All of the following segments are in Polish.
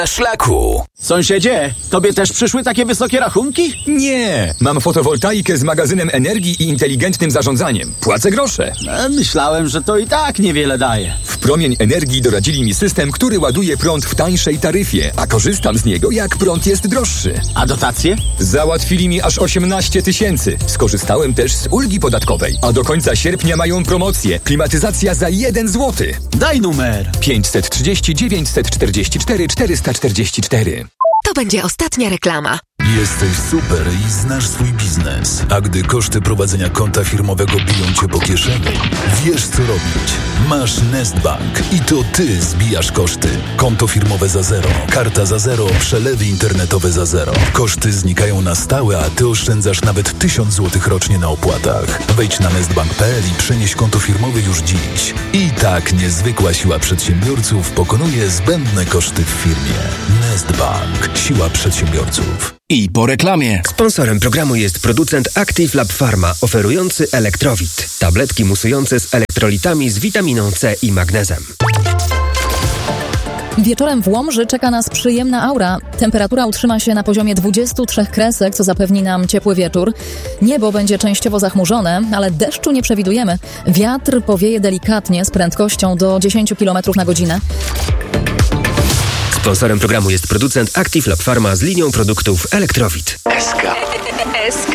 szlaku. Sąsiedzie, tobie też przyszły takie wysokie rachunki? Nie, mam fotowoltaikę z magazynem energii i inteligentnym zarządzaniem. Płacę grosze. Myślałem, że to i tak niewiele daje. W Promień Energii doradzili mi system, który ładuje prąd w tańszej taryfie, a korzystam z niego, jak prąd jest droższy. A dotacje? Załatwili mi aż 18 000. Skorzystałem też z ulgi podatkowej, a do końca sierpnia mają promocję. Klimatyzacja za 1 zł. Daj numer. 530 944 444. To będzie ostatnia reklama. Jesteś super i znasz swój biznes. A gdy koszty prowadzenia konta firmowego biją cię po kieszeni, wiesz co robić. Masz Nestbank i to ty zbijasz koszty. Konto firmowe za zero, karta za zero, przelewy internetowe za zero. Koszty znikają na stałe, a ty oszczędzasz nawet 1000 zł rocznie na opłatach. Wejdź na nestbank.pl i przenieś konto firmowe już dziś. I tak niezwykła siła przedsiębiorców pokonuje zbędne koszty w firmie. Nestbank. Siła przedsiębiorców. I po reklamie. Sponsorem programu jest producent Active Lab Pharma, oferujący Elektrowit. Tabletki musujące z elektrolitami z witaminą C i magnezem. Wieczorem w Łomży czeka nas przyjemna aura. Temperatura utrzyma się na poziomie 23 kresek, co zapewni nam ciepły wieczór. Niebo będzie częściowo zachmurzone, ale deszczu nie przewidujemy. Wiatr powieje delikatnie z prędkością do 10 km na godzinę. Sponsorem programu jest producent Active Lab Pharma z linią produktów Elektrowit. SK.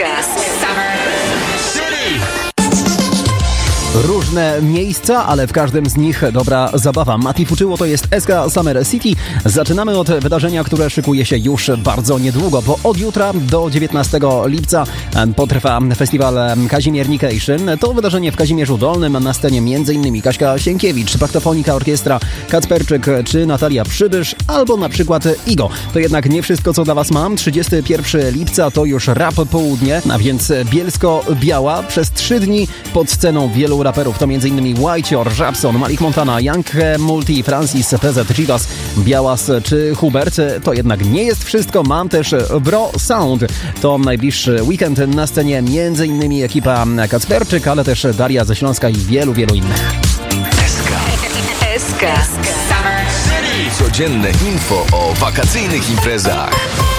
Różne miejsca, ale w każdym z nich dobra zabawa. Mati Fuczyło to jest SK Summer City. Zaczynamy od wydarzenia, które szykuje się już bardzo niedługo, bo od jutra do 19 lipca potrwa festiwal Kazimiernication. To wydarzenie w Kazimierzu Dolnym, na scenie m.in. Kaśka Sienkiewicz, Paktofonika Orkiestra, Kacperczyk czy Natalia Przybysz, albo na przykład Igo. To jednak nie wszystko, co dla Was mam. 31 lipca to już rap południe, a więc Bielsko-Biała przez 3 dni pod sceną wielu raperów. To m.in. Whitehor, Żabson, Malik Montana, Young Multi, Francis, PZ, Chivas, Białas czy Hubert. To jednak nie jest wszystko. Mam też Bro Sound. To najbliższy weekend, na scenie m.in. ekipa Kacperczyk, ale też Daria ze Śląska i wielu innych. SK. Codzienne info o wakacyjnych imprezach.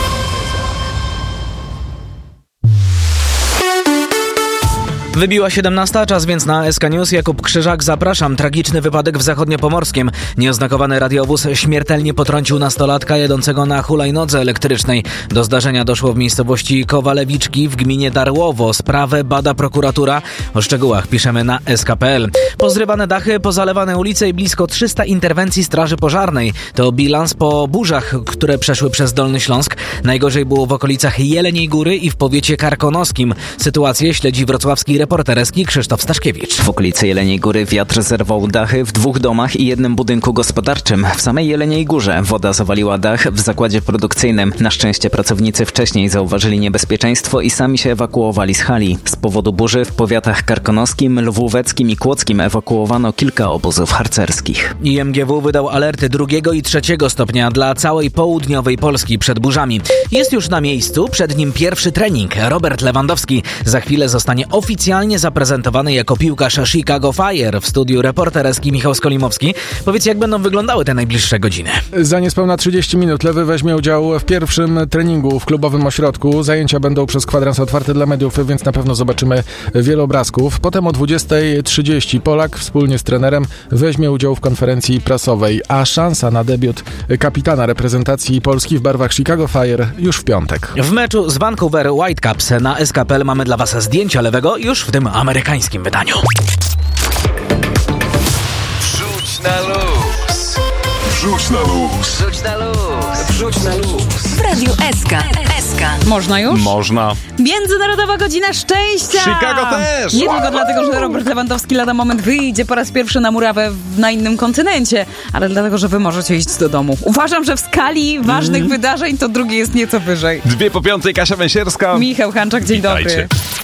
Wybiła 17, czas więc na SK News. Jakub Krzyżak, zapraszam. Tragiczny wypadek w Zachodniopomorskiem. Nieoznakowany radiowóz śmiertelnie potrącił nastolatka jadącego na hulajnodze elektrycznej. Do zdarzenia doszło w miejscowości Kowalewiczki w gminie Darłowo. Sprawę bada prokuratura. O szczegółach piszemy na sk.pl. Pozrywane dachy, pozalewane ulice i blisko 300 interwencji straży pożarnej. To bilans po burzach, które przeszły przez Dolny Śląsk. Najgorzej było w okolicach Jeleniej Góry i w powiecie karkonoskim. Sytuację śledzi wrocławski reporter SK Krzysztof Staszkiewicz. W okolicy Jeleniej Góry wiatr zerwał dachy w 2 domach i 1 budynku gospodarczym. W samej Jeleniej Górze woda zawaliła dach w zakładzie produkcyjnym. Na szczęście pracownicy wcześniej zauważyli niebezpieczeństwo i sami się ewakuowali z hali. Z powodu burzy w powiatach karkonoskim, lwóweckim i kłodzkim ewakuowano kilka obozów harcerskich. IMGW wydał alerty 2. i 3. stopnia dla całej południowej Polski przed burzami. Jest już na miejscu, przed nim pierwszy trening. Robert Lewandowski za chwilę zostanie oficjalnie zaprezentowany jako piłkarz Chicago Fire. W studiu reporter SK Michał Skolimowski. Powiedz, jak będą wyglądały te najbliższe godziny? Za niespełna 30 minut Lewy weźmie udział w pierwszym treningu w klubowym ośrodku. Zajęcia będą przez kwadrans otwarte dla mediów, więc na pewno zobaczymy wiele obrazków. Potem o 20:30 Polak wspólnie z trenerem weźmie udział w konferencji prasowej, a szansa na debiut kapitana reprezentacji Polski w barwach Chicago Fire już w piątek. W meczu z Vancouver Whitecaps na sk.pl mamy dla Was zdjęcia Lewego już w tym amerykańskim wydaniu. Wrzuć na luz. Wrzuć na luz. Wrzuć na luz. Wrzuć na luz. W Radiu SK. Można już? Można. Międzynarodowa Godzina Szczęścia! Chicago też! Nie tylko dlatego, że Robert Lewandowski lada moment wyjdzie po raz pierwszy na murawę na innym kontynencie, ale dlatego, że wy możecie iść do domu. Uważam, że w skali ważnych wydarzeń to drugie jest nieco wyżej. 2 po 5, Kasia Węsierska. Michał Hanczak, dzień dobry.